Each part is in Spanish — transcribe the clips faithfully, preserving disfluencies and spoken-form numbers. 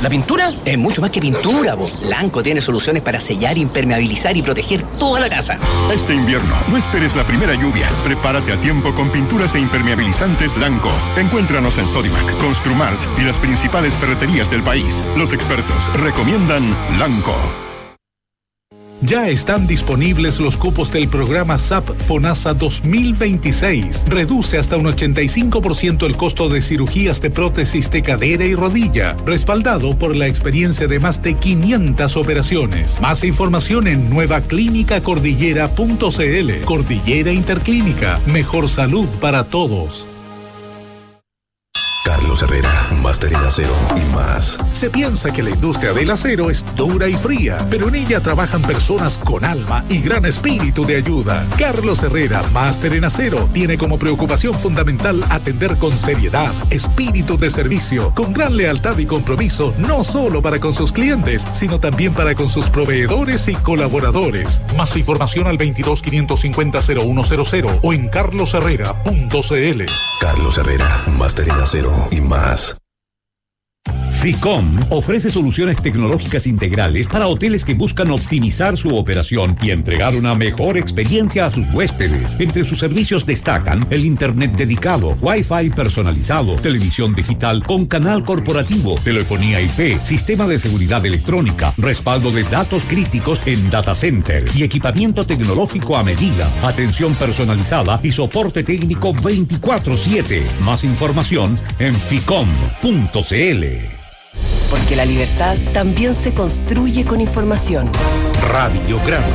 ¿La pintura? Es mucho más que pintura, po. Lanco tiene soluciones para sellar, impermeabilizar y proteger toda la casa. Este invierno, no esperes la primera lluvia. Prepárate a tiempo con pinturas e impermeabilizantes Lanco. Encuéntranos en Sodimac, Construmart y las principales ferreterías del país. Los expertos recomiendan Lanco. Ya están disponibles los cupos del programa S A P FONASA dos mil veintiséis. Reduce hasta un ochenta y cinco por ciento el costo de cirugías de prótesis de cadera y rodilla, respaldado por la experiencia de más de quinientas operaciones. Más información en nueva clínica cordillera punto c l. Cordillera Interclínica, mejor salud para todos. Carlos Herrera, máster en acero y más. Se piensa que la industria del acero es dura y fría, pero en ella trabajan personas con alma y gran espíritu de ayuda. Carlos Herrera, máster en acero, tiene como preocupación fundamental atender con seriedad, espíritu de servicio, con gran lealtad y compromiso, no solo para con sus clientes, sino también para con sus proveedores y colaboradores. Más información al veintidós, quinientos cincuenta, cero uno cero cero o en carlos herrera punto c l. Carlos Herrera, máster en acero y más. FICOM ofrece soluciones tecnológicas integrales para hoteles que buscan optimizar su operación y entregar una mejor experiencia a sus huéspedes. Entre sus servicios destacan el internet dedicado, Wi-Fi personalizado, televisión digital con canal corporativo, telefonía I P, sistema de seguridad electrónica, respaldo de datos críticos en data center y equipamiento tecnológico a medida, atención personalizada y soporte técnico veinticuatro siete. Más información en ficom punto c l. Porque la libertad también se construye con información. Radiograma.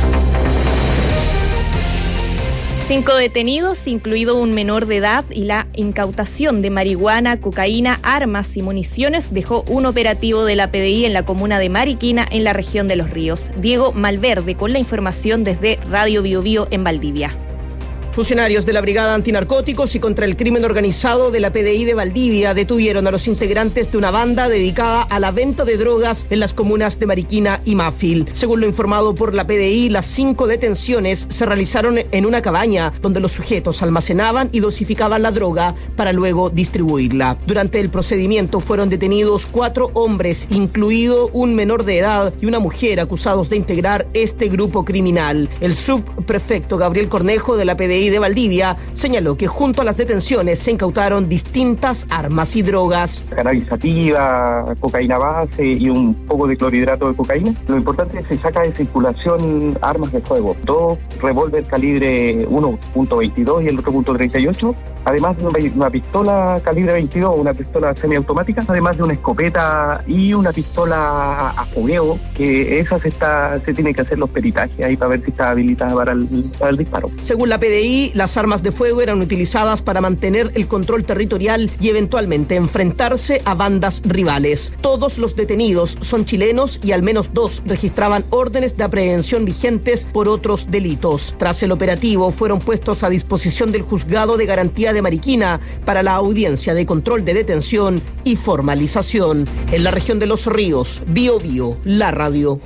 Cinco detenidos, incluido un menor de edad, y la incautación de marihuana, cocaína, armas y municiones dejó un operativo de la P D I en la comuna de Mariquina, en la región de Los Ríos. Diego Malverde con la información desde Radio Bio Bio en Valdivia. Funcionarios de la Brigada Antinarcóticos y contra el Crimen Organizado de la P D I de Valdivia detuvieron a los integrantes de una banda dedicada a la venta de drogas en las comunas de Mariquina y Mafil. Según lo informado por la P D I, las cinco detenciones se realizaron en una cabaña donde los sujetos almacenaban y dosificaban la droga para luego distribuirla. Durante el procedimiento fueron detenidos cuatro hombres, incluido un menor de edad y una mujer, acusados de integrar este grupo criminal. El subprefecto Gabriel Cornejo de la P D I de Valdivia señaló que junto a las detenciones se incautaron distintas armas y drogas. Cannabis sativa, cocaína base y un poco de clorhidrato de cocaína. Lo importante es que se saca de circulación armas de fuego, dos revólver calibre uno punto veintidós y el otro punto treinta y ocho, además de una pistola calibre veintidós, una pistola semiautomática, además de una escopeta y una pistola a fogueo, que esa se está se tiene que hacer los peritajes ahí para ver si está habilitada para el, para el disparo. Según la P D I, las armas de fuego eran utilizadas para mantener el control territorial y eventualmente enfrentarse a bandas rivales. Todos los detenidos son chilenos y al menos dos registraban órdenes de aprehensión vigentes por otros delitos. Tras el operativo, fueron puestos a disposición del Juzgado de Garantía de Mariquina para la audiencia de control de detención y formalización. En la región de Los Ríos, Bio Bio, la radio.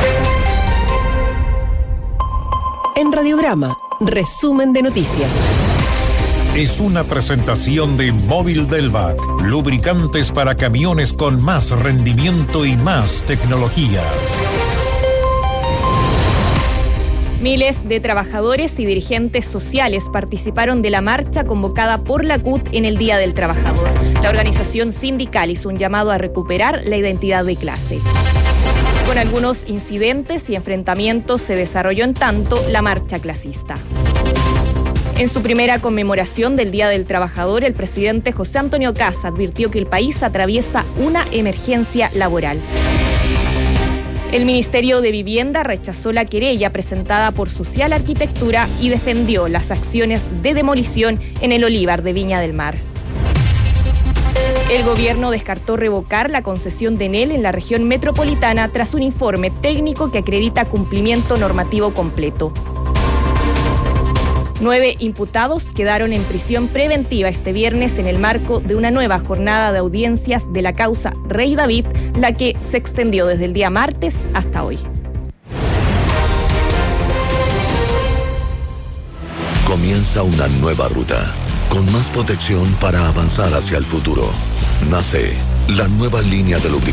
En Radiograma, resumen de noticias. Es una presentación de Móvil Delvac, lubricantes para camiones con más rendimiento y más tecnología. Miles de trabajadores y dirigentes sociales participaron de la marcha convocada por la C U T en el Día del Trabajador. La organización sindical hizo un llamado a recuperar la identidad de clase. Con algunos incidentes y enfrentamientos se desarrolló en tanto la marcha clasista. En su primera conmemoración del Día del Trabajador, el presidente José Antonio Kast advirtió que el país atraviesa una emergencia laboral. El Ministerio de Vivienda rechazó la querella presentada por Social Arquitectura y defendió las acciones de demolición en el Olivar de Viña del Mar. El gobierno descartó revocar la concesión de Enel en la región metropolitana tras un informe técnico que acredita cumplimiento normativo completo. Nueve imputados quedaron en prisión preventiva este viernes en el marco de una nueva jornada de audiencias de la causa Rey David, la que se extendió desde el día martes hasta hoy. Comienza una nueva ruta, con más protección para avanzar hacia el futuro. Nace la nueva línea de lubricantes